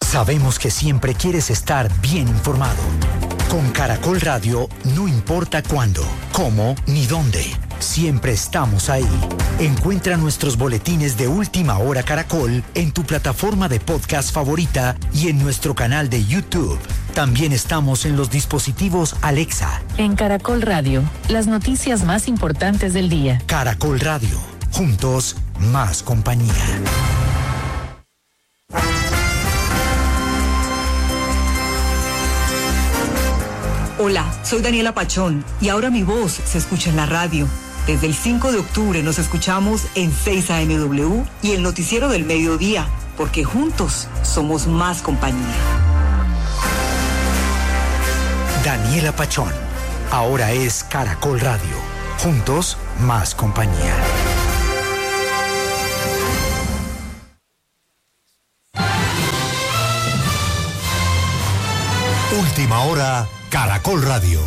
Sabemos que siempre quieres estar bien informado. Con Caracol Radio, no importa cuándo, cómo ni dónde, siempre estamos ahí. Encuentra nuestros boletines de Última Hora Caracol en tu plataforma de podcast favorita y en nuestro canal de YouTube. También estamos en los dispositivos Alexa. En Caracol Radio, las noticias más importantes del día. Caracol Radio, juntos, más compañía. Hola, soy Daniela Pachón y ahora mi voz se escucha en la radio. Desde el 5 de octubre nos escuchamos en 6 AMW y el noticiero del mediodía, porque juntos somos más compañía. Daniela Pachón, ahora es Caracol Radio. Juntos, más compañía. Última Hora, Caracol Radio.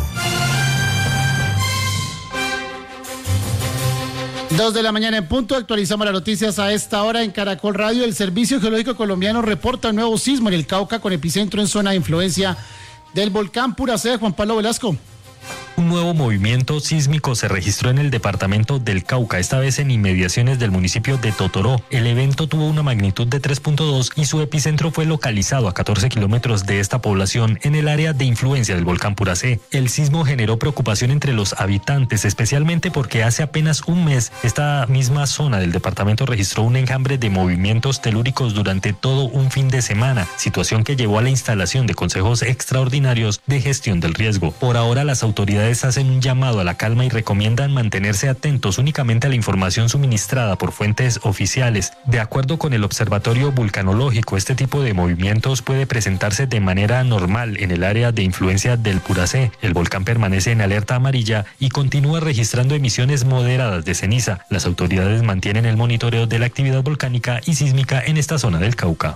2 de la mañana en punto, actualizamos las noticias a esta hora en Caracol Radio. El Servicio Geológico Colombiano reporta un nuevo sismo en el Cauca con epicentro en zona de influencia del volcán Puracé. Juan Pablo Velasco. Un nuevo movimiento sísmico se registró en el departamento del Cauca, esta vez en inmediaciones del municipio de Totoró. El evento tuvo una magnitud de 3.2 y su epicentro fue localizado a 14 kilómetros de esta población, en el área de influencia del volcán Puracé. El sismo generó preocupación entre los habitantes, especialmente porque hace apenas un mes esta misma zona del departamento registró un enjambre de movimientos telúricos durante todo un fin de semana, situación que llevó a la instalación de consejos extraordinarios de gestión del riesgo. Por ahora, las autoridades hacen un llamado a la calma y recomiendan mantenerse atentos únicamente a la información suministrada por fuentes oficiales. De acuerdo con el Observatorio Vulcanológico, este tipo de movimientos puede presentarse de manera normal en el área de influencia del Puracé. El volcán permanece en alerta amarilla y continúa registrando emisiones moderadas de ceniza. Las autoridades mantienen el monitoreo de la actividad volcánica y sísmica en esta zona del Cauca.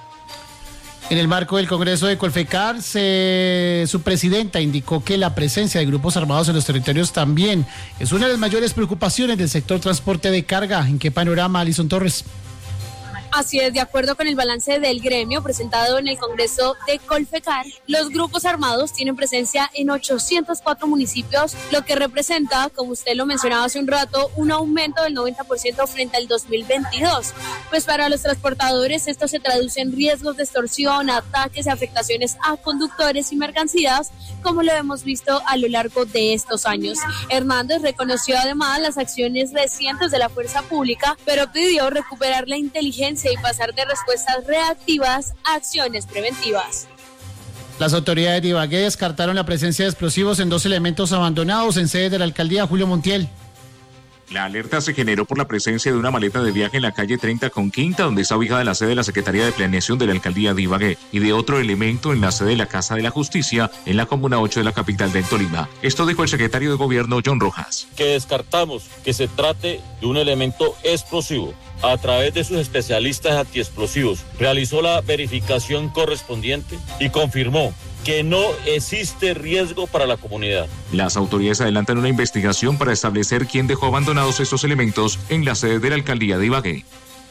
En el marco del Congreso de Colfecar, su presidenta indicó que la presencia de grupos armados en los territorios también es una de las mayores preocupaciones del sector transporte de carga. ¿En qué panorama, Alison Torres? Así es, de acuerdo con el balance del gremio presentado en el Congreso de Colfecar, los grupos armados tienen presencia en 804 municipios, lo que representa, como usted lo mencionaba hace un rato, un aumento del 90% frente al 2022. Pues para los transportadores esto se traduce en riesgos de extorsión, ataques y afectaciones a conductores y mercancías, como lo hemos visto a lo largo de estos años. Hernández reconoció además las acciones recientes de la fuerza pública, pero pidió recuperar la inteligencia y pasar de respuestas reactivas a acciones preventivas. Las autoridades de Ibagué descartaron la presencia de explosivos en 2 elementos abandonados en sede de la alcaldía. Julio Montiel. La alerta se generó por la presencia de una maleta de viaje en la calle 30 con Quinta, donde está ubicada la sede de la Secretaría de Planeación de la Alcaldía de Ibagué, y de otro elemento en la sede de la Casa de la Justicia, en la Comuna 8 de la capital del Tolima. Esto dijo el secretario de Gobierno, John Rojas. Que descartamos que se trate de un elemento explosivo. A través de sus especialistas antiexplosivos, realizó la verificación correspondiente y confirmó que no existe riesgo para la comunidad. Las autoridades adelantan una investigación para establecer quién dejó abandonados estos elementos en la sede de la alcaldía de Ibagué.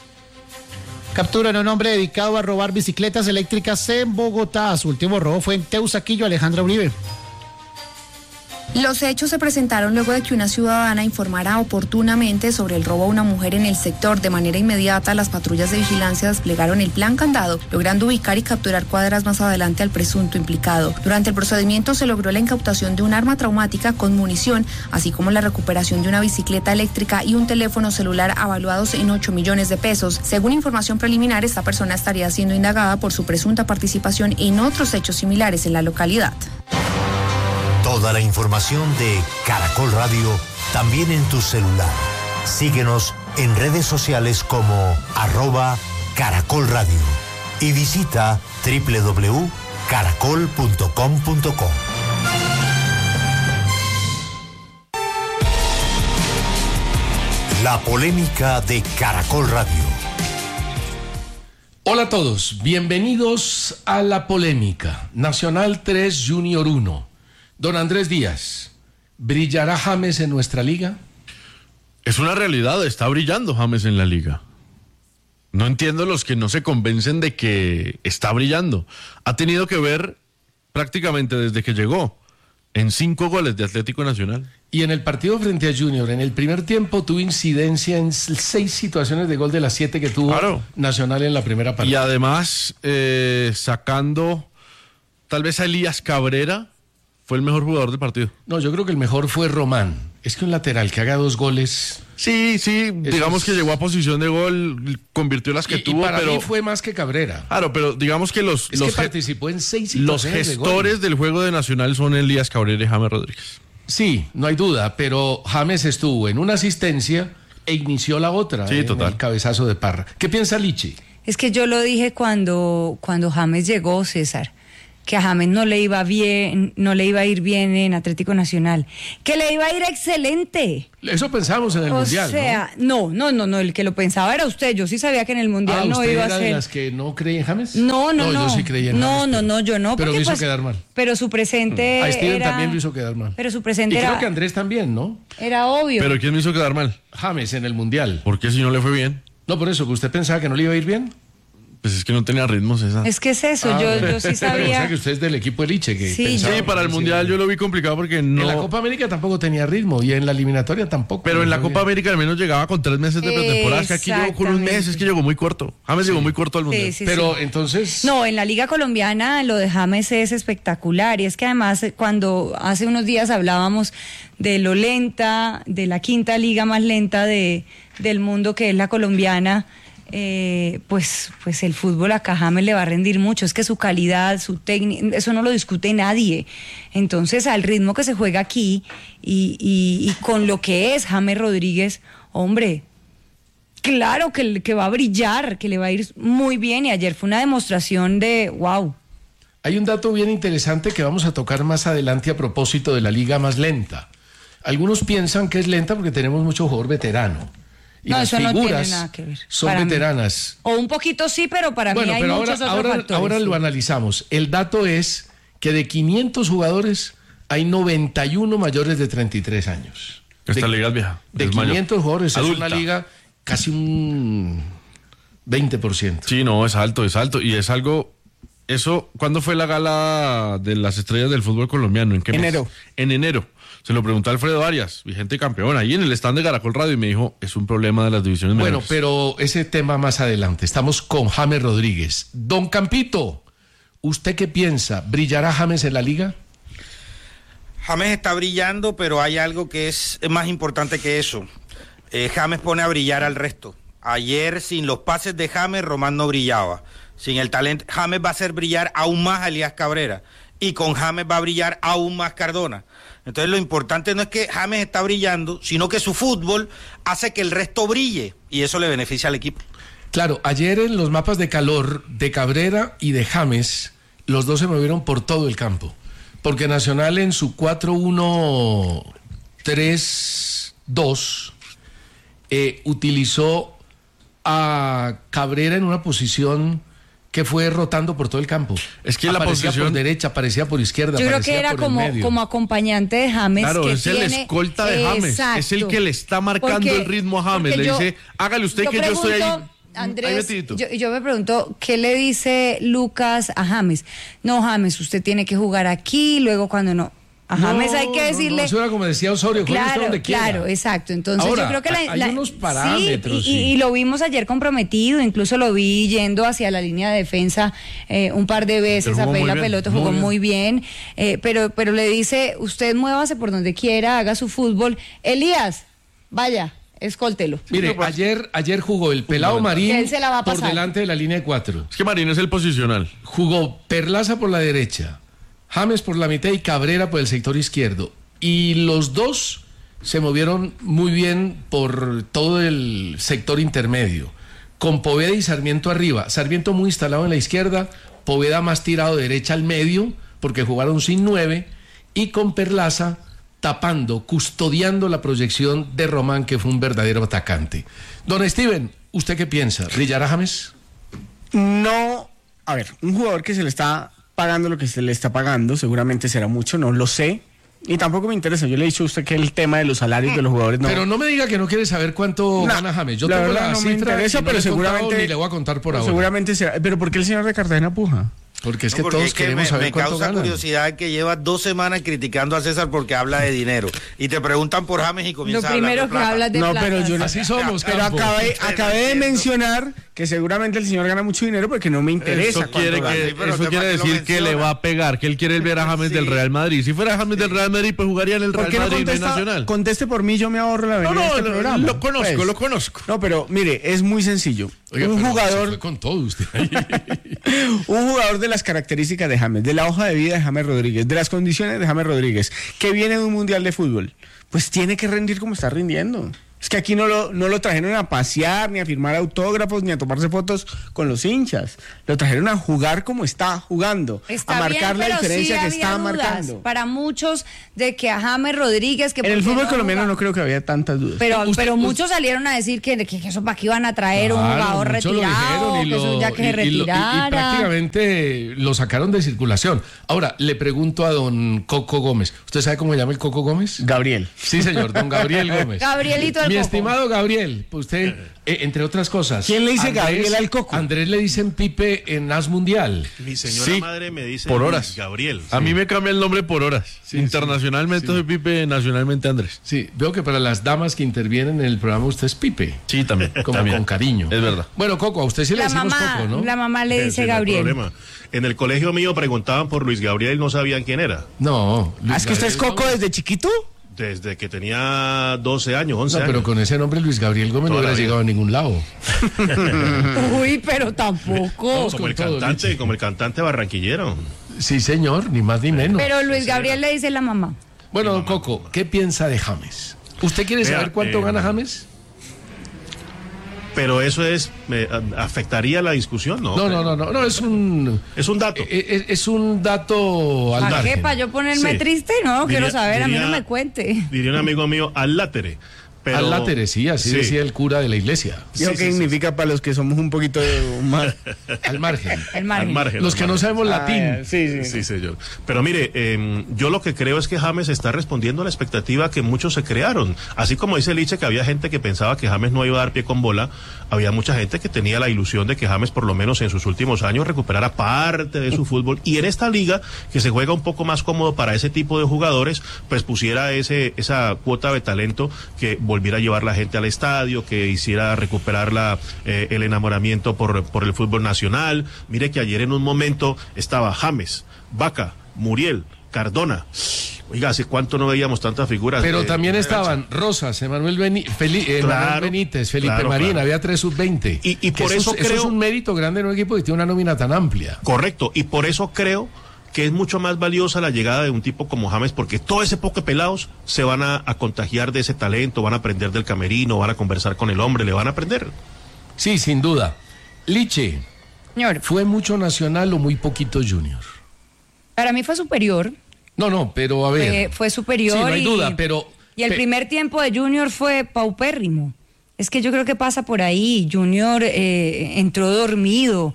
Capturan a un hombre dedicado a robar bicicletas eléctricas en Bogotá. Su último robo fue en Teusaquillo. Alejandra Uribe. Los hechos se presentaron luego de que una ciudadana informara oportunamente sobre el robo a una mujer en el sector. De manera inmediata, las patrullas de vigilancia desplegaron el plan candado, logrando ubicar y capturar cuadras más adelante al presunto implicado. Durante el procedimiento se logró la incautación de un arma traumática con munición, así como la recuperación de una bicicleta eléctrica y un teléfono celular avaluados en 8 millones de pesos. Según información preliminar, esta persona estaría siendo indagada por su presunta participación en otros hechos similares en la localidad. Toda la información de Caracol Radio también en tu celular. Síguenos en redes sociales como @Caracol Radio y visita www.caracol.com.co. La polémica de Caracol Radio. Hola a todos, bienvenidos a La Polémica. Nacional 3 Junior 1. Don Andrés Díaz, ¿brillará James en nuestra liga? Es una realidad, está brillando James en la liga. No entiendo los que no se convencen de que está brillando. Ha tenido que ver prácticamente desde que llegó en 5 goles de Atlético Nacional. Y en el partido frente a Junior, en el primer tiempo tuvo incidencia en 6 situaciones de gol de las 7 que tuvo Nacional en la primera parte. Y además, sacando tal vez a Elías Cabrera, fue el mejor jugador del partido. No, yo creo que el mejor fue Román. Es que un lateral que haga 2 goles... Sí, digamos que llegó a posición de gol, convirtió las que tuvo, para pero mí fue más que Cabrera. Claro, pero digamos que que participó en 6 los situaciones gestores del juego de Nacional son Elías Cabrera y James Rodríguez. Sí, no hay duda, pero James estuvo en una asistencia e inició la otra, total. El cabezazo de Parra. ¿Qué piensa Lichi? Es que yo lo dije cuando James llegó, César, que a James no le iba a ir bien en Atlético Nacional, que le iba a ir excelente. Eso pensamos en el Mundial, ¿no? No, el que lo pensaba era usted. Yo sí sabía que en el Mundial no iba a ser. ¿Usted era de las que no creía en James? No. Yo sí creía en James. No, yo no. Pero me hizo quedar mal. Pero su presente a Steven también lo hizo quedar mal. Pero su presente y era... creo que Andrés también, ¿no? Era obvio. ¿Pero quién me hizo quedar mal? James en el Mundial. ¿Por qué si no le fue bien? No, por eso, que usted pensaba que no le iba a ir bien. Pues es que no tenía ritmo, César. Es que es eso, yo sí sabía. O sea que usted es del equipo Eliche. Sí, para el Mundial yo lo vi complicado porque no... En la Copa América tampoco tenía ritmo y en la eliminatoria tampoco. Pero en la Copa América al menos llegaba con 3 meses de pretemporada. Es que aquí llegó con un mes, es que llegó muy corto. James llegó muy corto al Mundial. Pero entonces... No, en la Liga Colombiana lo de James es espectacular. Y es que además cuando hace unos días hablábamos de lo lenta, de la 5ª liga más lenta del mundo, que es la colombiana... pues el fútbol acá a James le va a rendir mucho. Es que su calidad, su técnica, eso no lo discute nadie. Entonces, al ritmo que se juega aquí y con lo que es James Rodríguez, hombre, claro que va a brillar, que le va a ir muy bien. Y ayer fue una demostración de wow. Hay un dato bien interesante que vamos a tocar más adelante a propósito de la liga más lenta. Algunos piensan que es lenta porque tenemos mucho jugador veterano. Y no, las eso figuras no tiene nada que ver. Son veteranas. O un poquito sí, pero para mí hay muchos otros factores. Ahora lo analizamos. El dato es que de 500 jugadores hay 91 mayores de 33 años. Esta liga es vieja. De 500 jugadores adulta. Es una liga casi un 20%. Sí, no, es alto. Y es algo... Eso, ¿cuándo fue la gala de las estrellas del fútbol colombiano? ¿En qué mes? Enero. En enero. Se lo preguntó a Alfredo Arias, vigente campeón, ahí en el stand de Caracol Radio, y me dijo, es un problema de las divisiones menores. Bueno, pero ese tema más adelante. Estamos con James Rodríguez. Don Campito, ¿usted qué piensa? ¿Brillará James en la liga? James está brillando, pero hay algo que es más importante que eso. James pone a brillar al resto. Ayer, sin los pases de James, Román no brillaba. Sin el talento, James va a hacer brillar aún más a Elías Cabrera. Y con James va a brillar aún más Cardona. Entonces lo importante no es que James está brillando, sino que su fútbol hace que el resto brille. Y eso le beneficia al equipo. Claro, ayer en los mapas de calor de Cabrera y de James, los dos se movieron por todo el campo. Porque Nacional en su 4-1-3-2 utilizó a Cabrera en una posición que fue rotando por todo el campo. Es que aparecía la posición por derecha, aparecía por izquierda. Yo creo que era como acompañante de James. Claro, que es el escolta de James. Exacto. Es el que le está marcando el ritmo a James. Le dice, hágale usted que yo estoy ahí. Andrés, yo me pregunto, ¿qué le dice Lucas a James? No, James, usted tiene que jugar aquí, luego cuando no. A James hay que decirle... eso era como decía Osorio, claro, donde quiera. Claro, exacto. Entonces ahora, yo creo que hay unos parámetros. Sí, y lo vimos ayer comprometido, incluso lo vi yendo hacia la línea de defensa un par de veces a pedir la pelota, jugó muy bien. Pero le dice, usted muévase por donde quiera, haga su fútbol. Elías, vaya, escóltelo. Mire, ayer jugó el Pelao Marín él se la va a por pasar. delante de la línea de 4. Es que Marín es el posicional. Jugó Perlaza por la derecha, James por la mitad y Cabrera por el sector izquierdo. Y los dos se movieron muy bien por todo el sector intermedio, con Poveda y Sarmiento arriba. Sarmiento muy instalado en la izquierda, Poveda más tirado de derecha al medio, porque jugaron sin 9, y con Perlaza tapando, custodiando la proyección de Román, que fue un verdadero atacante. Don Steven, ¿usted qué piensa? ¿Brillará James? No, a ver, un jugador que se le está pagando lo que se le está pagando, seguramente será mucho, no lo sé. Y tampoco me interesa. Yo le he dicho a usted que el tema de los salarios de los jugadores no. Pero no me diga que no quiere saber cuánto gana James. Yo tengo la no cifra, me interesa, pero seguramente ni le voy a contar por ahora. Seguramente será. Pero ¿por qué el señor de Cartagena puja? Porque es que todos queremos saber cuánto me causa gana. curiosidad que lleva 2 semanas criticando a César porque habla de dinero. Y te preguntan por James y comienza a hablar de plata. Lo primero que hablas de plata. Pero yo así somos, pero acabé de mencionar que seguramente el señor gana mucho dinero porque no me interesa. Eso quiere decir que le va a pegar, que él quiere ver a James del Real Madrid. Si fuera James del Real Madrid, pues jugaría en el Real Madrid no Nacional. Conteste por mí, yo me ahorro la venida de este programa. Lo conozco. No, pero mire, es muy sencillo. Oiga, un pero jugador se fue con todo usted ahí. Un jugador de las características de James, de la hoja de vida de James Rodríguez, de las condiciones de James Rodríguez, que viene de un mundial de fútbol, pues tiene que rendir como está rindiendo. Es que aquí no lo trajeron a pasear, ni a firmar autógrafos, ni a tomarse fotos con los hinchas. Lo trajeron a jugar como está jugando, está a marcar bien, la diferencia sí que está marcando. Para muchos de que a James Rodríguez... que en el fútbol colombiano no creo que había tantas dudas. Pero muchos salieron a decir que eso para qué iban a traer un jugador retirado, que eso ya que se retirara. Y prácticamente lo sacaron de circulación. Ahora, le pregunto a don Coco Gómez. ¿Usted sabe cómo se llama el Coco Gómez? Gabriel. Sí, señor, don Gabriel Gómez. Gabrielito Mi Coco. estimado Gabriel, usted, entre otras cosas. ¿Quién le dice Gabriel al Coco? Andrés le dicen Pipe en As Mundial. Mi señora madre me dice por horas. Gabriel. A mí me cambia el nombre por horas. Internacionalmente soy Pipe, nacionalmente Andrés. Sí, veo que para las damas que intervienen en el programa usted es Pipe. Sí, también. Como con cariño. Es verdad. Bueno, Coco, a usted sí le decimos Coco, ¿no? La mamá le dice Gabriel. Problema. En el colegio mío preguntaban por Luis Gabriel y no sabían quién era. No. ¿Es que usted es Coco desde chiquito? Desde que tenía 12 años, 11 años. Pero con ese nombre Luis Gabriel Gómez no hubiera llegado a ningún lado. Uy, pero tampoco. Como el cantante barranquillero. Sí, señor, ni más ni menos. Pero Luis Gabriel le dice la mamá. Bueno, don Coco, ¿qué piensa de James? ¿Usted quiere saber cuánto gana James? Pero eso afectaría la discusión, ¿no? No, es un dato. Es un dato al margen. ¿Para qué? ¿Para yo ponerme triste? No, quiero saber, a mí no me cuente. Diría un amigo mío, al látere. Pero, al látere, sí, así decía el cura de la iglesia. ¿Qué significa para los que somos un poquito más al margen? Al margen. Los que no sabemos latín. Sí, señor. Pero mire, yo lo que creo es que James está respondiendo a la expectativa que muchos se crearon. Así como dice Liche que había gente que pensaba que James no iba a dar pie con bola, había mucha gente que tenía la ilusión de que James por lo menos en sus últimos años recuperara parte de su fútbol y en esta liga que se juega un poco más cómodo para ese tipo de jugadores, pues pusiera esa cuota de talento que volviera a llevar la gente al estadio, que hiciera recuperar el enamoramiento por el fútbol nacional. Mire que ayer en un momento estaba James, Vaca, Muriel, Cardona. Oiga, ¿hace cuánto no veíamos tantas figuras? Pero también estaban Rosas, Emanuel Benítez, Felipe Marín, había 3 sub-20. Y por eso creo... Eso es un mérito grande en un equipo que tiene una nómina tan amplia. Correcto, y por eso creo que es mucho más valiosa la llegada de un tipo como James, porque todo ese poco de pelados se van a contagiar de ese talento, van a aprender del camerino, van a conversar con el hombre, le van a aprender. Sí, sin duda. Liche, señor, ¿fue mucho Nacional o muy poquito Junior? Para mí fue superior. No, pero a ver. Fue superior. Sí, no hay duda, pero... Y el primer tiempo de Junior fue paupérrimo. Es que yo creo que pasa por ahí. Junior entró dormido.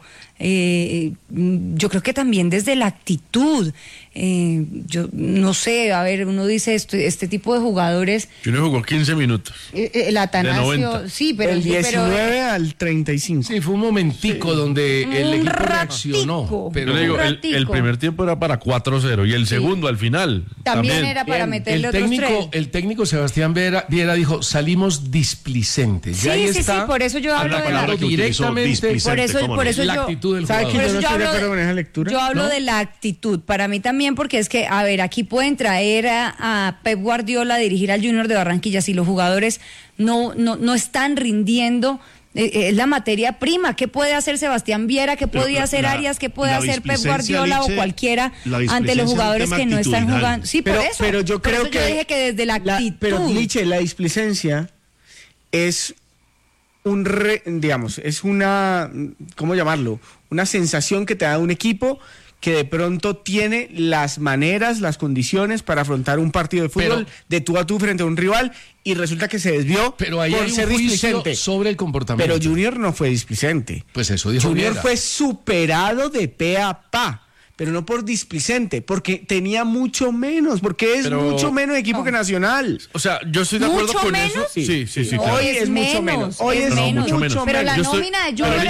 Yo creo que también desde la actitud. Yo no sé, a ver, uno dice este tipo de jugadores. Junior jugó 15 minutos. El Atanasio, sí, pero el 19 al 35. Sí, fue un momentico donde el equipo reaccionó. Pero yo le digo, el primer tiempo era para 4-0 y el segundo al final. También era para meterle otros 3. El técnico Sebastián Viera dijo, salimos displicentes. Sí, por eso yo hablo de la directamente. Por eso la yo, actitud del ¿sabe jugador. que yo no estoy de acuerdo con esa lectura? Yo hablo de la actitud. Para mí también, porque es que, a ver, aquí pueden traer a Pep Guardiola a dirigir al Junior de Barranquilla. Si los jugadores no están rindiendo, es la materia prima. ¿Qué puede hacer Sebastián Viera? ¿Qué podía hacer Arias? ¿Qué puede hacer Pep Guardiola o cualquiera ante los jugadores que no están jugando? Sí, por eso. Pero yo creo que yo dije que desde la actitud. Pero, Liche, la displicencia es es una, ¿cómo llamarlo? Una sensación que te da un equipo que de pronto tiene las maneras, las condiciones para afrontar un partido de fútbol de tú a tú frente a un rival y resulta que se desvió pero ahí por hay ser un juicio displicente sobre el comportamiento. Pero Junior no fue displicente. Pues eso dijo Junior Viera. fue superado de pe a pa. pero no por displicente, porque tenía mucho menos, porque es mucho menos equipo que Nacional. O sea, yo estoy de acuerdo con menos? eso. Sí, claro. Hoy es mucho menos. Hoy es mucho menos. Pero la nómina de Junior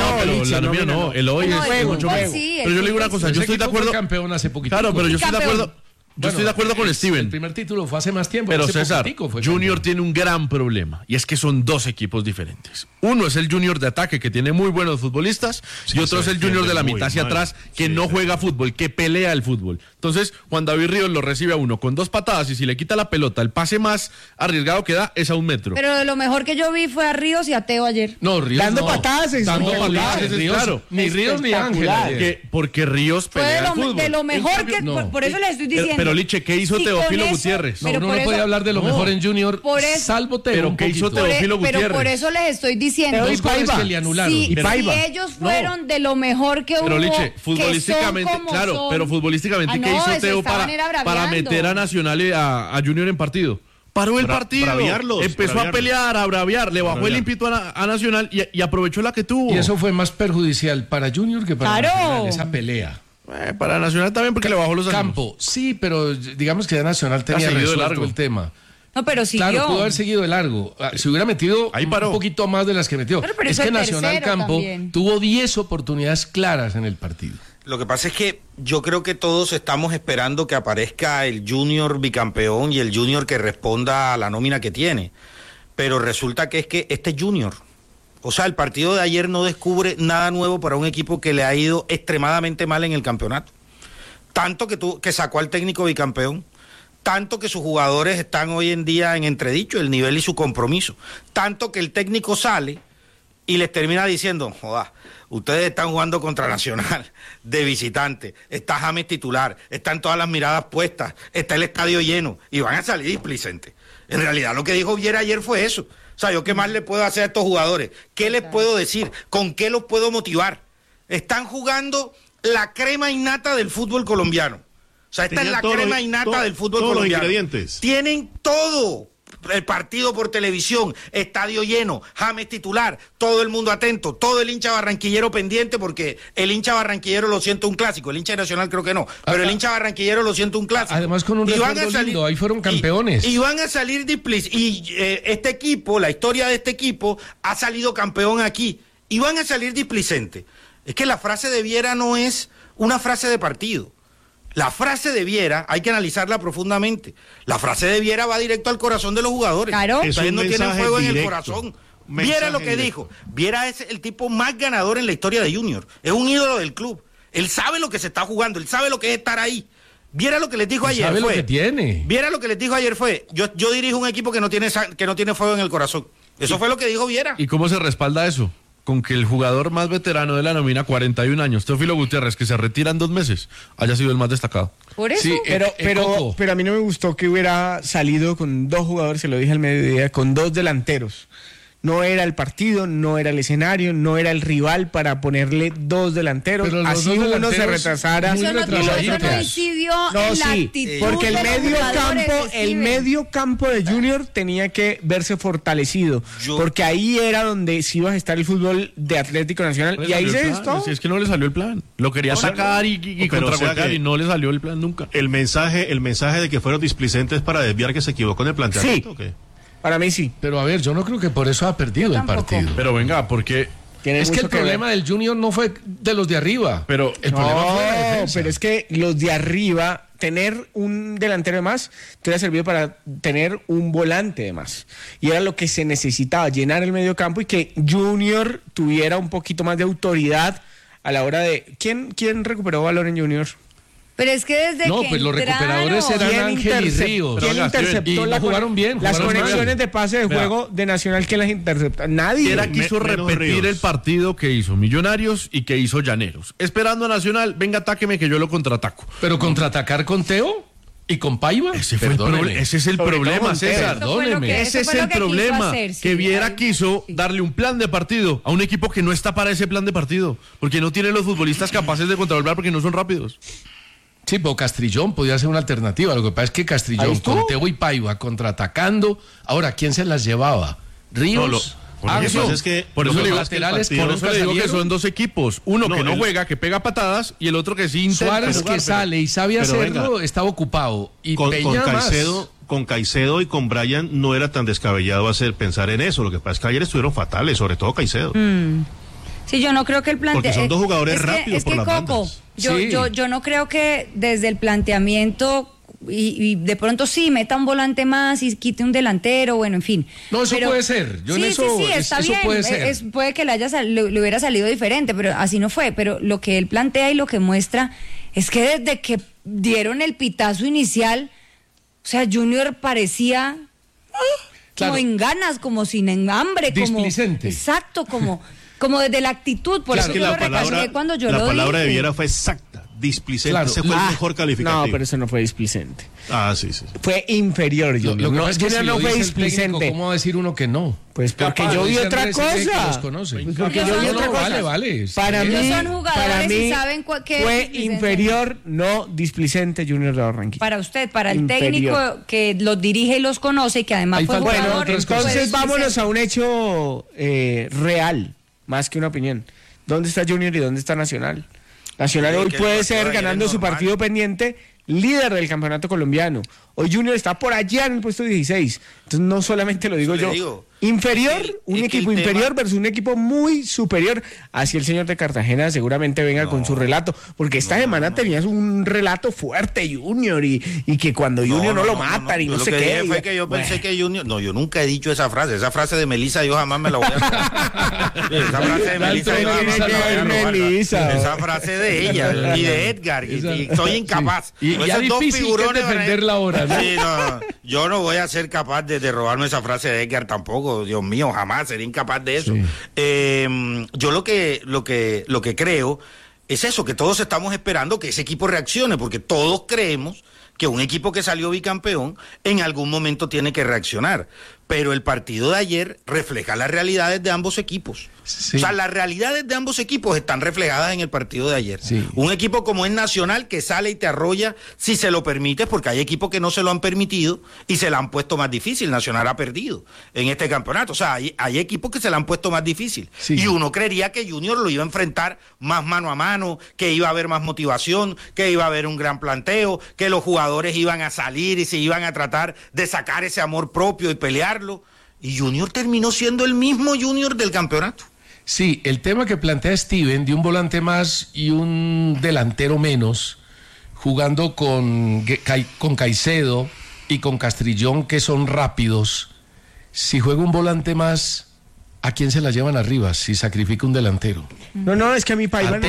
la nómina no. El hoy es mucho menos. Pero yo le digo una cosa, yo estoy de acuerdo. Campeón hace poquito. Claro, pero yo estoy de acuerdo. Yo estoy de acuerdo con Steven. El primer título fue hace más tiempo. Pero César, Junior tiene un gran problema y es que son dos equipos diferentes. Uno es el Junior de ataque que tiene muy buenos futbolistas y otro es el Junior de la mitad hacia atrás que no juega fútbol, que pelea el fútbol. Entonces, cuando David Ríos lo recibe a uno con 2 patadas y si le quita la pelota, el pase más arriesgado que da es a 1 metro. Pero lo mejor que yo vi fue a Ríos y a Teo ayer. No, Ríos dando patadas. Dando patadas, claro. Ni Ríos ni Ángel. Porque Ríos pelea el fútbol. De lo mejor que... Por eso les estoy diciendo. Pero Liche, ¿qué hizo Teófilo Gutiérrez? No, uno no puede hablar de lo mejor en Junior, salvo Teo. Pero ¿qué hizo Teófilo Gutiérrez? Pero por eso les estoy diciendo. Que le anularon. Si ellos fueron de lo mejor que hubo. Pero Liche, futbolísticamente, claro, pero futbolísticamente, ¿qué hizo Teo para meter a Nacional y a Junior en partido? Paró el partido, empezó a pelear, a braviar, le bajó el ímpetu a Nacional y aprovechó la que tuvo. Y eso fue más perjudicial para Junior que para Nacional, esa pelea. Para Nacional también porque le bajó los Campo, sí, pero digamos que ya Nacional tenía resuelto el tema. No, pero siguió. Claro, pudo haber seguido de largo. Si hubiera metido un poquito más de las que metió. Pero es que Nacional Campo también tuvo 10 oportunidades claras en el partido. Lo que pasa es que yo creo que todos estamos esperando que aparezca el Junior bicampeón y el Junior que responda a la nómina que tiene. Pero resulta que es que este Junior, o sea, el partido de ayer no descubre nada nuevo para un equipo que le ha ido extremadamente mal en el campeonato. Tanto que sacó al técnico bicampeón, tanto que sus jugadores están hoy en día en entredicho, el nivel y su compromiso. Tanto que el técnico sale y les termina diciendo, joda, ustedes están jugando contra Nacional de visitante, está James titular, están todas las miradas puestas, está el estadio lleno y van a salir displicentes. En realidad lo que dijo Viera ayer fue eso. O sea, ¿yo qué más le puedo hacer a estos jugadores? ¿Qué les puedo decir? ¿Con qué los puedo motivar? Están jugando la crema innata del fútbol colombiano. O sea, esta es la crema innata del fútbol colombiano. Los ingredientes. Tienen todo. El partido por televisión, estadio lleno, James titular, todo el mundo atento, todo el hincha barranquillero pendiente, porque el hincha barranquillero lo siente un clásico, el hincha nacional creo que no, pero el hincha barranquillero lo siente un clásico. Además con un recuerdo lindo, ahí fueron campeones. Y van a salir este equipo, la historia de este equipo, ha salido campeón aquí, y van a salir displicentes. Es que la frase de Viera no es una frase de partido. La frase de Viera hay que analizarla profundamente. La frase de Viera va directo al corazón de los jugadores. Claro. Ustedes no tienen fuego en el corazón. Viera lo que dijo. Viera es el tipo más ganador en la historia de Junior. Es un ídolo del club. Él sabe lo que se está jugando. Él sabe lo que es estar ahí. Viera lo que les dijo ayer. Sabe lo que tiene. Viera lo que les dijo ayer fue, yo dirijo un equipo que no tiene fuego en el corazón. Eso fue lo que dijo Viera. ¿Y cómo se respalda eso? Con que el jugador más veterano de la nómina, 41 años, Teófilo Gutiérrez, que se retira en 2 meses, haya sido el más destacado. Por eso. Sí, pero a mí no me gustó que hubiera salido con 2 jugadores, se lo dije al mediodía, con 2 delanteros. No era el partido, no era el escenario, no era el rival para ponerle 2 delanteros. Pero así uno se retrasara. Eso no incidió en la actitud. Porque el medio campo de Junior tenía que verse fortalecido. Porque ahí era donde sí iba a estar el fútbol de Atlético Nacional. Y ahí se gestó. Si es que no le salió el plan. Lo quería sacar y contragolpear y no le salió el plan nunca. El mensaje de que fueron displicentes para desviar que se equivocó en el planteamiento. Sí. ¿O qué? Para mí sí. Pero a ver, yo no creo que por eso ha perdido el partido. Pero venga, porque es que el problema del Junior no fue de los de arriba. Pero el problema fue la defensa. Pero es que los de arriba, tener un delantero de más, te hubiera servido para tener un volante de más. Y era lo que se necesitaba, llenar el medio campo y que Junior tuviera un poquito más de autoridad a la hora de... ¿Quién recuperó valor en Junior? Pero es que desde no, que pues los recuperadores eran Ángel y Ríos. ¿Quién interceptó jugaron bien? Las jugaron conexiones mal. de pase de juego de Nacional, ¿quién las interceptó? Nadie. Viera quiso repetir el partido que hizo Millonarios y que hizo Llaneros. Esperando a Nacional, venga, atáqueme que yo lo contraataco. Pero contraatacar con Teo y con Paiva. Ese es el problema, César. Perdóneme. Ese es el problema. Que Viera quiso darle un plan de partido a un equipo que no está para ese plan de partido. Porque no tiene los futbolistas capaces de contrarrestar porque no son rápidos. Sí, pero Castrillón podía ser una alternativa. Lo que pasa es que Castrillón con Teo y Paiva contraatacando. Ahora, ¿quién se las llevaba? ¿Ríos? Lo que pasa es que por eso los le digo, laterales por eso le digo que son dos equipos. Uno que no juega, que pega patadas, y el otro que sí intenta Suárez jugar, que sale y sabe hacerlo, estaba ocupado. Y Peña con Caicedo y con Brian no era tan descabellado pensar en eso. Lo que pasa es que ayer estuvieron fatales, sobre todo Caicedo. Sí, yo no creo que el Porque son dos jugadores rápidos por las bandas. Yo no creo que desde el planteamiento y de pronto sí meta un volante más y quite un delantero, bueno, en fin. No, eso puede ser. Sí, está bien. Puede ser. Puede que le hubiera salido diferente, pero así no fue. Pero lo que él plantea y lo que muestra es que desde que dieron el pitazo inicial, o sea, Junior parecía como en ganas, como sin hambre, displicente. Exacto, como desde la actitud. Por eso yo lo recalqué cuando yo lo dije. La palabra de Viera fue exacta, displicente. Claro. Ese fue el mejor calificativo. No, pero eso no fue displicente. Sí. Fue inferior, Lo que pasa es que si no lo fue dice el técnico, displicente. ¿cómo va a decir uno que no? Pues porque yo vi otra cosa. Porque yo vi otra cosa. Vale. Para mí, son jugadores y saben qué fue inferior, no displicente Junior de Barranquilla. Para usted, para el técnico que los dirige y los conoce y que además fue jugador. Bueno, entonces vámonos a un hecho real, más que una opinión. ¿Dónde está Junior y dónde está Nacional? Nacional hoy puede ser, ganando su partido pendiente, líder del campeonato colombiano. Hoy Junior está por allá en el puesto 16. Entonces no solamente lo digo yo. Inferior, un equipo inferior versus un equipo muy superior. Así el señor de Cartagena seguramente venga con su relato, porque esta semana tenías un relato fuerte Junior y que cuando Junior no lo matan y no sé qué. Lo que dije fue que yo pensé que Junior... No, yo nunca he dicho esa frase de Melissa yo jamás me la voy a... Esa frase de Melissa yo jamás me la voy a robar. Esa frase de ella y de Edgar, y soy incapaz. Y ya difícil defenderla ahora, ¿no? Sí, no, yo no voy a ser capaz de robarme esa frase de Edgar tampoco. Dios mío, jamás sería incapaz de eso. Sí. Yo lo que creo es eso, que todos estamos esperando que ese equipo reaccione, porque todos creemos que un equipo que salió bicampeón en algún momento tiene que reaccionar. Pero el partido de ayer refleja las realidades de ambos equipos. Sí. O sea, las realidades de ambos equipos están reflejadas en el partido de ayer. Sí. Un equipo como es Nacional, que sale y te arrolla si se lo permites, porque hay equipos que no se lo han permitido y se la han puesto más difícil. Nacional ha perdido en este campeonato. O sea, hay equipos que se la han puesto más difícil. Sí. Y uno creería que Junior lo iba a enfrentar más mano a mano, que iba a haber más motivación, que iba a haber un gran planteo, que los jugadores iban a salir y se iban a tratar de sacar ese amor propio y pelear. Y Junior terminó siendo el mismo Junior del campeonato. Sí, el tema que plantea Steven de un volante más y un delantero menos, jugando con Caicedo y con Castrillón, que son rápidos. Si juega un volante más, ¿a quién se la llevan arriba si sacrifica un delantero? No, es que a mí Paiva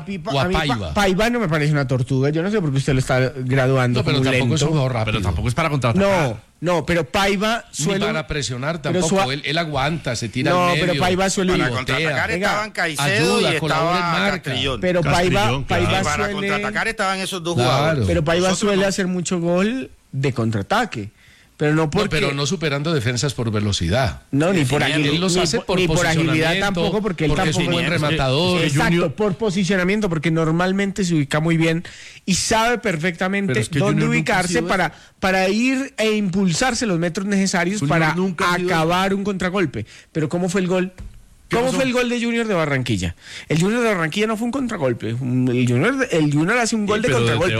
Paiva no me parece una tortuga. Yo no sé por qué usted lo está graduando. No, pero como tampoco lento. es un jugador rápido. Pero tampoco es para contraatacar. No, pero Paiva suele... Ni para presionar tampoco, él aguanta, se tira al medio. No, pero Paiva suele... Para contraatacar estaban Caicedo y estaba Castrillón. Pero Paiva para suele... contraatacar estaban esos dos jugadores. Pero Paiva suele hacer mucho gol de contraataque. Pero no porque... pero no superando defensas por velocidad. No, ni por agilidad. Él los hace por por agilidad tampoco, porque él tampoco es un buen rematador. Exacto, por posicionamiento, porque normalmente se ubica muy bien y sabe perfectamente dónde ubicarse para ir e impulsarse los metros necesarios para acabar un contragolpe. Pero ¿cómo fue el gol? ¿Cómo fue el gol de Junior de Barranquilla? El Junior de Barranquilla no fue un contragolpe. El Junior hace un gol de contragolpe.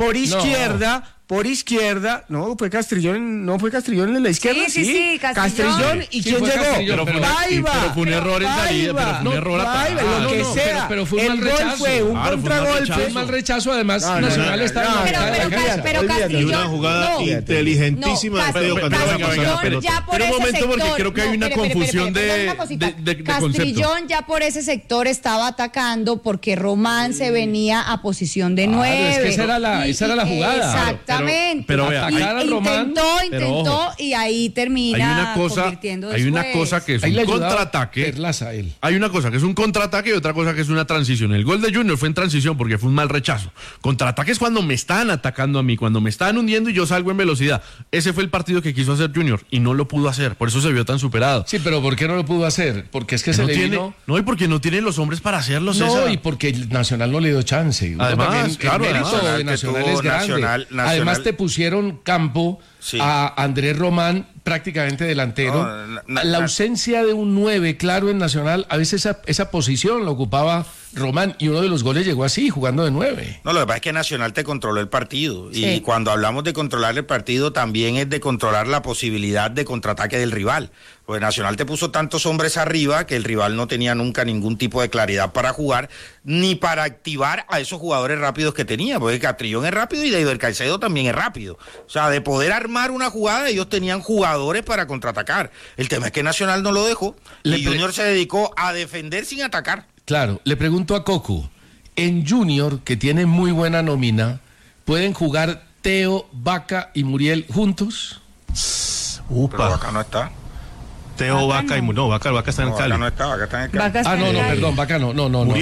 Por izquierda, no fue Castrillón en la izquierda. Sí, Castrillón. ¿Y quién llegó? Paiva. Pero fue un error en salida, pero fue un error lo que sea. Pero fue un mal rechazo. El gol fue un contragolpe. Fue un mal rechazo, además Nacional está pero Castrillón. Una jugada inteligentísima de Pedro Castrillón ya por ese sector. Pero un momento, porque creo que hay una confusión de concepto. Castrillón ya por ese sector estaba atacando porque Román se venía a posición de 9. Es que esa era la jugada. Exactamente. Pero vea, intentó y ahí termina convirtiendo después. Hay una cosa que es un contraataque. Hay una cosa que es un contraataque y otra cosa que es una transición. El gol de Junior fue en transición porque fue un mal rechazo. Contraataque es cuando me están atacando a mí, cuando me están hundiendo y yo salgo en velocidad. Ese fue el partido que quiso hacer Junior y no lo pudo hacer. Por eso se vio tan superado. Sí, pero ¿por qué no lo pudo hacer? Porque es que se le vino... No, y porque no tiene los hombres para hacerlo, César. No, y porque el Nacional no le dio chance. Además, claro, el mérito de Nacional es grande. Nacional además te pusieron campo a Andrés Román prácticamente delantero. La ausencia de un 9 claro en Nacional, a veces esa posición la ocupaba Román y uno de los goles llegó así, jugando de 9. No, lo que pasa es que Nacional te controló el partido. Sí. Y cuando hablamos de controlar el partido, también es de controlar la posibilidad de contraataque del rival. Pues Nacional te puso tantos hombres arriba que el rival no tenía nunca ningún tipo de claridad para jugar, ni para activar a esos jugadores rápidos que tenía, porque Castrillón es rápido y David Caicedo también es rápido. O sea, de poder armar una jugada, ellos tenían jugadores para contraatacar. El tema es que Nacional no lo dejó y Junior se dedicó a defender sin atacar. Claro, le pregunto a Coco, en Junior, que tiene muy buena nómina, ¿pueden jugar Teo, Vaca y Muriel juntos? Pero Vaca no está. Teo, Vaca y no, Vaca está en el Cali. Vaca no está, Vaca está en el Cali. Perdón, Vaca no.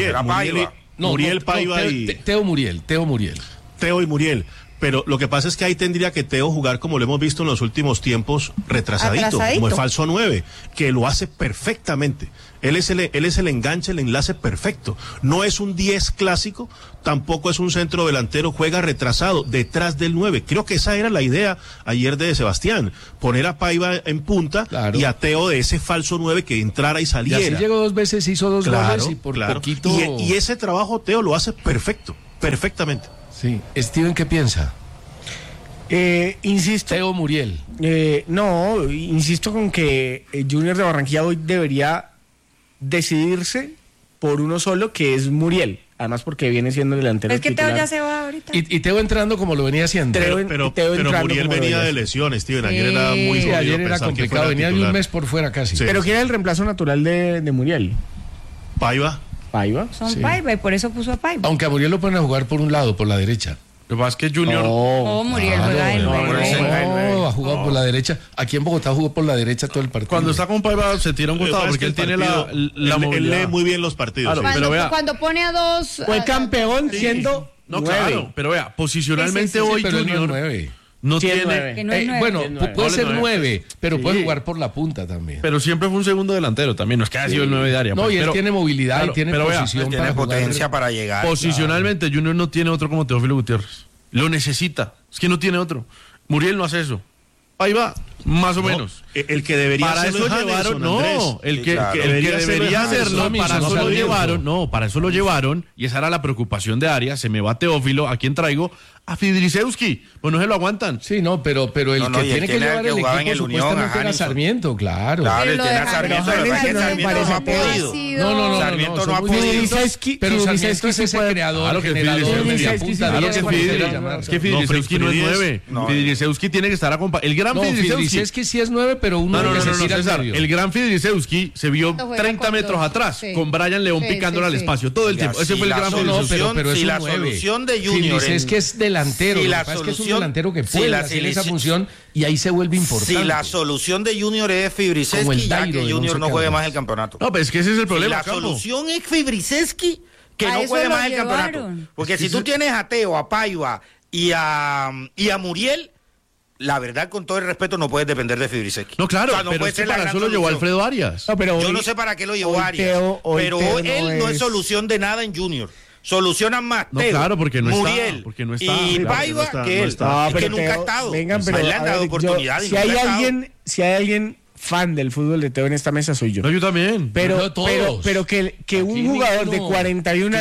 Muriel Paiva y Teo Muriel. Teo y Muriel. Pero lo que pasa es que ahí tendría que Teo jugar, como lo hemos visto en los últimos tiempos, retrasadito. Como el falso 9, que lo hace perfectamente. Él es el enganche, el enlace perfecto. No es un 10 clásico, tampoco es un centro delantero, juega retrasado, detrás del 9. Creo que esa era la idea ayer de Sebastián, poner a Paiva en punta y a Teo de ese falso 9 que entrara y saliera. Y así llegó 2 veces, hizo 2 goles y por poquito... Y ese trabajo Teo lo hace perfectamente. Sí. Steven, ¿qué piensa? Insisto. Teo Muriel. Insisto con que Junior de Barranquilla hoy debería decidirse por uno solo, que es Muriel. Además porque viene siendo delantero Es que titular. Teo ya se va ahorita. Y Teo entrando como lo venía haciendo. Pero Muriel venía de lesiones, Steven. Ayer era muy jodido. Ayer era complicado. Venía de un mes por fuera casi. Sí. Pero ¿quién era el reemplazo natural de Muriel? Paiva. Son Paiva y por eso puso a Paiva. Aunque a Muriel lo ponen a jugar por un lado, por la derecha. Lo que pasa es que Junior... Muriel juega de 9. Ha jugado por la derecha. Aquí en Bogotá jugó por la derecha todo el partido. Cuando está con Paiva se tira un costado porque él tiene la movilidad. Él lee muy bien los partidos. Claro, pero vea, cuando pone a 2... Fue campeón siendo 9. Claro, pero vea, posicionalmente hoy Junior... No tiene... Bueno, puede ser 9, pero puede jugar por la punta también. Pero siempre fue un segundo delantero también, no es que haya sido el 9 de área. No, y él tiene movilidad y tiene posición, tiene potencia para llegar. Posicionalmente Junior no tiene otro como Teófilo Gutiérrez. Lo necesita, es que no tiene otro. Muriel no hace eso. Ahí va, más o menos. El que debería para hacerlo eso llevaron, el que debería hacerlo, para eso lo llevaron, para eso lo llevaron, y esa era la preocupación de Arias. Se me va Teófilo, ¿a quién traigo? A Fidrisewski, pues no se lo aguantan. Sí, pero el que tiene que llevar el equipo supuestamente era Sarmiento, claro. Claro, él tiene a Sarmiento, Sarmiento no ha podido. No, Sarmiento no ha podido. Pero Sarmiento es ese creador, generador, mediapunta. Es que Fidrisewski no es 9. Fidrisewski tiene que estar acompañado. El gran Fidrisewski sí es 9, pero uno no, César, el gran Fidrisewski se vio 30 metros atrás, con Brian León picándole al espacio todo el tiempo. Ese fue el gran Fidrisewski. Pero es la solución de Junior es que es delantero. Es que es un delantero que puede hacer esa función y ahí se vuelve importante. Si la solución de Junior es Fibrisewski, ya que Junior no juegue más el campeonato. No, pero es que ese es el problema. Si la solución es Fibrisewski, que no juegue más el campeonato. Porque si tú tienes a Teo, a Paiva y a Muriel, la verdad, con todo el respeto, no puedes depender de Fibrisewski. No, claro, pero es que para eso lo llevó Alfredo Arias. Yo no sé para qué lo llevó Arias, pero él no es solución de nada en Junior. Solucionan más Teo, claro, porque no Muriel está, y Paiva que él. Es que nunca ha estado. Vengan, pero le han dado oportunidad. Si hay alguien fan del fútbol de Teo en esta mesa, soy yo. No, yo también. Pero que un jugador de 41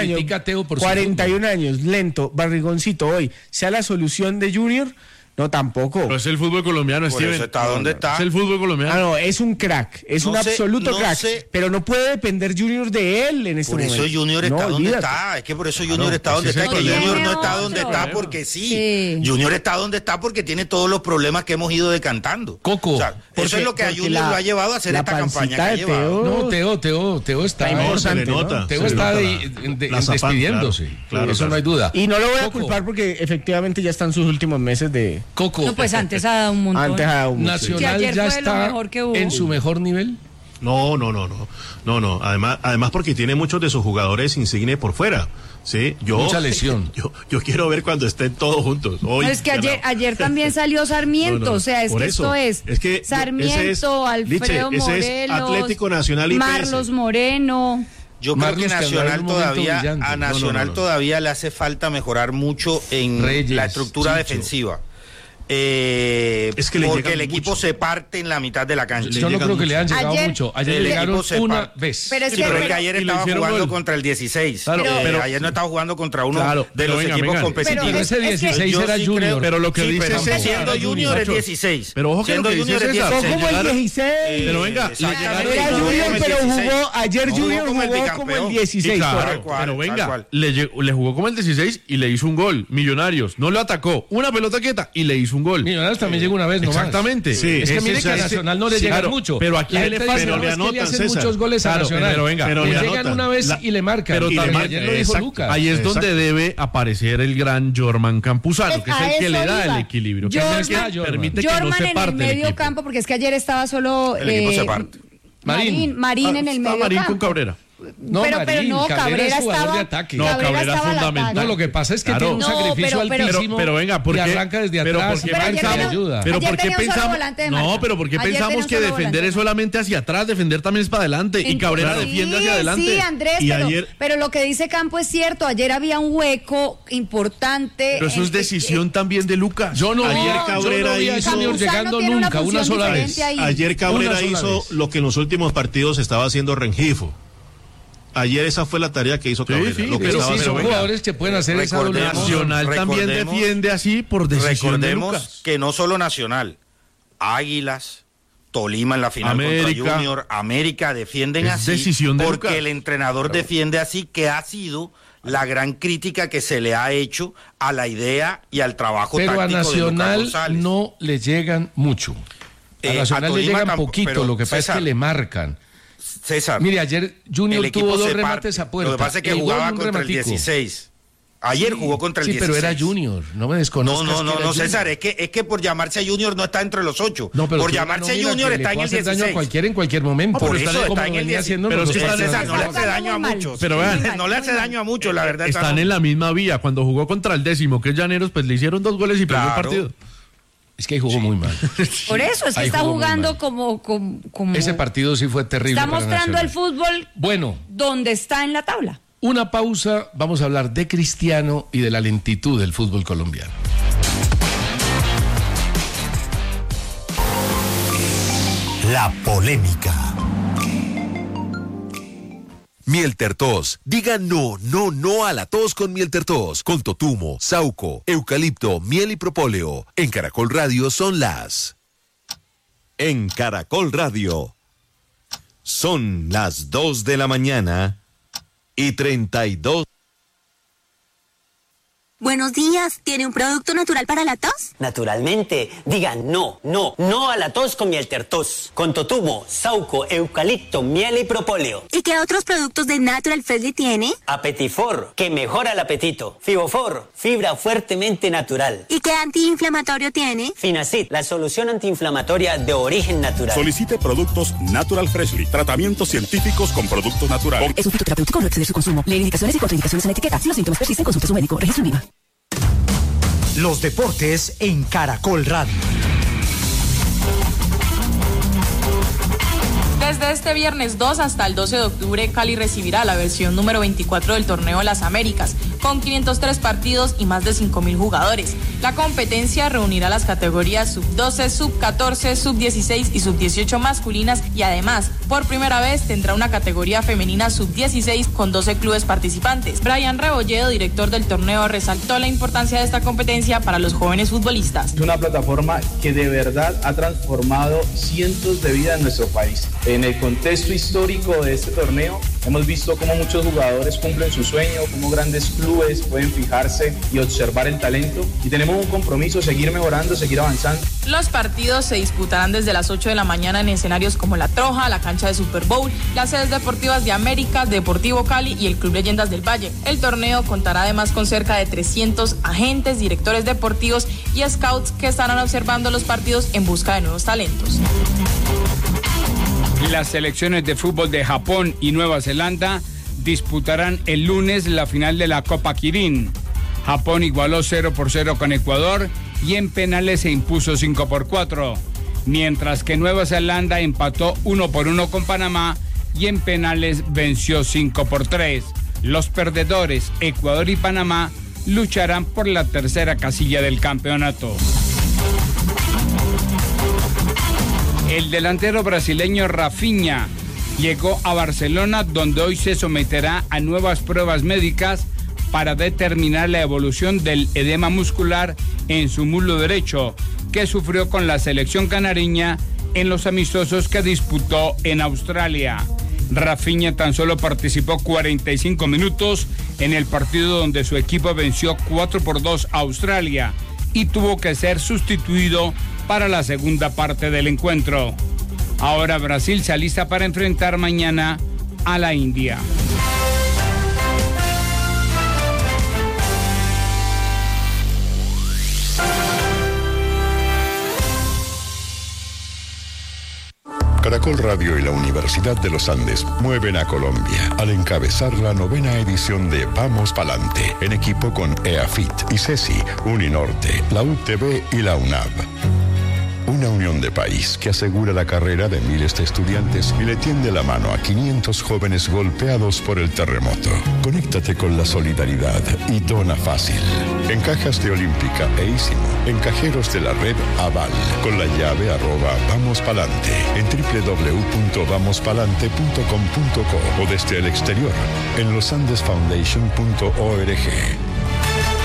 años, lento, barrigoncito hoy, sea la solución de Junior. No, tampoco. Pero es el fútbol colombiano, Steven. Eso está donde está. Es el fútbol colombiano. No, es un crack, es un absoluto crack. Pero no puede depender Junior de él en este momento. Por eso Junior está donde está. Es que por eso Junior está donde está. Es que Junior no está donde está porque sí. Junior está donde está porque tiene todos los problemas que hemos ido decantando. Coco. O sea, eso es lo que a Junior lo ha llevado a hacer esta campaña que ha llevado. No, Teo está importante. Teo está despidiéndose. Eso no hay duda. Y no lo voy a culpar porque efectivamente ya están sus últimos meses de... Coco. No, pues antes ha dado un montón. Nacional ya está en su mejor nivel. No. Además porque tiene muchos de sus jugadores insignes por fuera. Sí, mucha lesión. Yo quiero ver cuando estén todos juntos. Hoy, es que ayer también salió Sarmiento, o sea, es que eso, esto es que Sarmiento, Alfredo Morelos, es Atlético Nacional y Marlos Moreno. Yo creo que Nacional todavía le hace falta mejorar mucho en la estructura defensiva. porque el equipo se parte en la mitad de la cancha. Yo no creo que le han llegado mucho. Ayer le llegaron una vez. Pero es que ayer estaba jugando contra el 16. Claro, pero ayer no estaba jugando contra uno de los equipos competitivos. Pero ese 16 era Junior. Pero lo que dice es siendo Junior es 16. Pero ojo que siendo Junior es 16. Como el 16. Pero venga, era Junior, pero jugó ayer Junior jugó como el 16. Pero venga, le jugó como el 16 y le hizo un gol. Millonarios no lo atacó. Una pelota quieta y le hizo un gol. Millonarios también llegó una vez nomás. Exactamente. Sí, es que mire que a Nacional no le llegan mucho. Pero aquí le hacen muchos goles a Nacional. Pero venga, le llegan una vez y le marcan. Pero también ayer lo dijo Lucas. Ahí es donde debe aparecer el gran Jorman Campuzano, que es el que le da el equilibrio, que es el que permite que no se parte en el medio campo, porque es que ayer estaba solo el equipo se parte. Marín en el medio Marín campo. con Cabrera. No, pero no, Cabrera estaba de ataque. No, Cabrera es fundamental. No, lo que pasa es que tiene un sacrificio altísimo. Pero venga, ¿por qué? Y arranca desde atrás. Pero ¿por qué pensamos? No, pero ¿por qué pensamos que defender es solamente hacia atrás? Defender también es para adelante. Y Cabrera defiende hacia adelante. Sí, Andrés, pero lo que dice Campo es cierto. Ayer había un hueco importante. Pero eso es decisión también de Lucas. Yo no ayer Cabrera hizo llegando nunca, una sola vez. Ayer Cabrera hizo lo que en los últimos partidos estaba haciendo Rengifo. Ayer esa fue la tarea que hizo Cabrera. Sí, lo que son jugadores que pueden hacer esa doble. Nacional también defiende así por decisión de Lucas. Que no solo Nacional, Águilas, Tolima en la final contra Junior, América defienden así decisión de porque Lucas. El entrenador defiende así, que ha sido la gran crítica que se le ha hecho a la idea y al trabajo táctico de Lucas González. Pero a Nacional no le llegan mucho. A Nacional le llegan poquito, lo que pasa es que le marcan. César, mire, ayer Junior tuvo dos remates a puerta. Lo que pasa es que jugaba contra el 16. Ayer jugó contra el 16. Sí, pero era Junior, no me desconozcas. No, César, es que por llamarse a Junior no está entre los 8. No, pero por llamarse a Junior está en el 16. Daño a cualquiera en cualquier momento. Por eso está en el 16. Pero es que César, no le hace daño a muchos. Pero vean, no le hace daño a muchos, la verdad. Están en la misma vía. Cuando jugó contra el 10º, que es Llaneros, pues le hicieron 2 goles y perdió el partido. Es que ahí jugó muy mal. Por eso, es que está jugando como... Ese partido sí fue terrible. Está mostrando el fútbol bueno, donde está en la tabla. Una pausa, vamos a hablar de Cristiano y de la lentitud del fútbol colombiano. La polémica. Mieltertos. Diga no a la tos con Mieltertos. Con totumo, sauco, eucalipto, miel y propóleo. En Caracol Radio son las... En Caracol Radio son las 2 de la mañana y 32. Buenos días, ¿tiene un producto natural para la tos? Naturalmente, diga no a la tos con Mieltertos, con totumo, sauco, eucalipto, miel y propóleo. ¿Y qué otros productos de Natural Freshly tiene? Apetifor, que mejora el apetito. Fibofor, fibra fuertemente natural. ¿Y qué antiinflamatorio tiene? Finacid, la solución antiinflamatoria de origen natural. Solicite productos Natural Freshly, tratamientos científicos con productos naturales. Es un fitoterapéutico, no exceder su consumo. Lee indicaciones y contraindicaciones en la etiqueta. Si los síntomas persisten, consulte a su médico. Registro INVIMA. Los deportes en Caracol Radio. Desde este viernes 2 hasta el 12 de octubre, Cali recibirá la versión número 24 del Torneo Las Américas, con 503 partidos y más de 5.000 jugadores. La competencia reunirá las categorías sub-12, sub-14, sub-16 y sub-18 masculinas y además, por primera vez, tendrá una categoría femenina sub-16 con 12 clubes participantes. Brian Rebolledo, director del torneo, resaltó la importancia de esta competencia para los jóvenes futbolistas. Es una plataforma que de verdad ha transformado cientos de vidas en nuestro país. En el contexto histórico de este torneo, hemos visto cómo muchos jugadores cumplen su sueño, cómo grandes clubes pueden fijarse y observar el talento. Y tenemos un compromiso, seguir mejorando, seguir avanzando. Los partidos se disputarán desde las 8 de la mañana en escenarios como La Troja, la cancha de Super Bowl, las sedes deportivas de América, Deportivo Cali y el Club Leyendas del Valle. El torneo contará además con cerca de 300 agentes, directores deportivos y scouts que estarán observando los partidos en busca de nuevos talentos. Las selecciones de fútbol de Japón y Nueva Zelanda disputarán el lunes la final de la Copa Kirin. Japón igualó 0-0 con Ecuador y en penales se impuso 5-4, mientras que Nueva Zelanda empató 1-1 con Panamá y en penales venció 5-3. Los perdedores, Ecuador y Panamá, lucharán por la tercera casilla del campeonato. El delantero brasileño Rafinha llegó a Barcelona, donde hoy se someterá a nuevas pruebas médicas para determinar la evolución del edema muscular en su muslo derecho, que sufrió con la selección canareña en los amistosos que disputó en Australia. Rafinha tan solo participó 45 minutos en el partido donde su equipo venció 4-2 a Australia y tuvo que ser sustituido para la segunda parte del encuentro. Ahora Brasil se alista para enfrentar mañana a la India. Caracol Radio y la Universidad de los Andes mueven a Colombia al encabezar la 9ª edición de Vamos Palante, en equipo con EAFIT, ICESI, Uninorte, la UTB y la UNAV. Una unión de país que asegura la carrera de miles de estudiantes y le tiende la mano a 500 jóvenes golpeados por el terremoto. Conéctate con la solidaridad y dona fácil. En cajas de Olímpica e Ísimo, en cajeros de la red Aval, con la llave @vamospalante, en www.vamospalante.com.co o desde el exterior, en losandesfoundation.org.